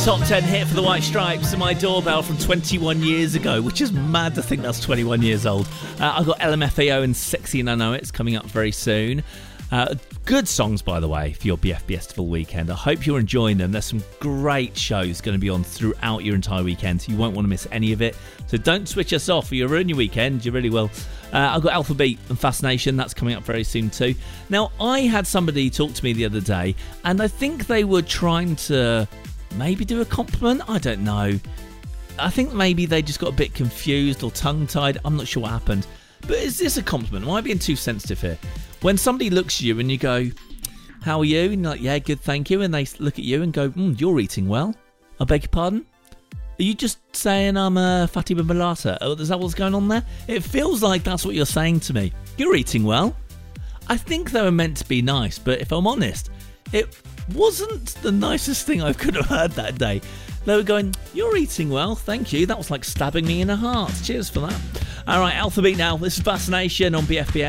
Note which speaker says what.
Speaker 1: top 10 hit for the White Stripes, My Doorbell from 21 years ago, which is mad to think that's 21 years old. I've got LMFAO and Sexy and I Know It's coming up very soon. Good songs, by the way, for your BFBS weekend. I hope you're enjoying them. There's some great shows going to be on throughout your entire weekend, so you won't want to miss any of it. So don't switch us off or you'll ruin your weekend. You really will. I've got Alphabet and Fascination. That's coming up very soon too. Now, I had somebody talk to me the other day, and I think they were trying to maybe do a compliment. I don't know. I think maybe they just got a bit confused or tongue-tied. I'm not sure what happened. But is this a compliment? Am I being too sensitive here? When somebody looks at you and you go, how are you? And you're like, yeah, good, thank you. And they look at you and go, you're eating well. I beg your pardon? Are you just saying I'm a Fatima Malata? Oh, is that what's going on there? It feels like that's what you're saying to me. You're eating well. I think they were meant to be nice, but if I'm honest, it wasn't the nicest thing I could have heard that day. They were going, you're eating well, thank you. That was like stabbing me in the heart. Cheers for that. All right, Alphabet now. This is Fascination on BFBS.